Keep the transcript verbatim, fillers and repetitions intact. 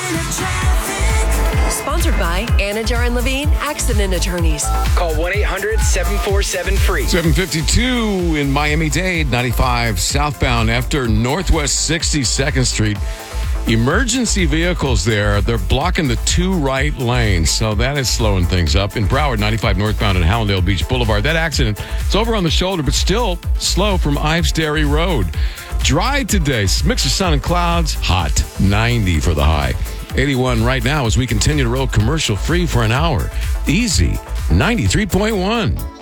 Sponsored by Anajar and Levine Accident Attorneys. Call one eight hundred seven four seven free. seven fifty-two in Miami-Dade, ninety-five southbound after Northwest sixty-second Street. Emergency vehicles there. They're blocking the two right lanes, so that is slowing things up. In Broward, ninety-five northbound at Hallandale Beach Boulevard. That accident, it's over on the shoulder, but still slow from Ives Dairy Road. Dry today. Mix of sun and clouds. Hot. ninety for the high. eighty-one right now as we continue to roll commercial free for an hour. Easy. ninety-three point one.